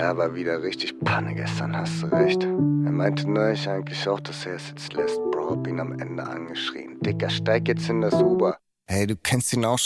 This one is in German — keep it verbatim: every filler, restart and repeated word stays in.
Ja, war wieder richtig Panne gestern, hast du recht. Er meinte neulich eigentlich auch, dass er es jetzt lässt. Bro, hab ihn am Ende angeschrien. Dicker, steig jetzt in das Uber. Hey, du kennst ihn auch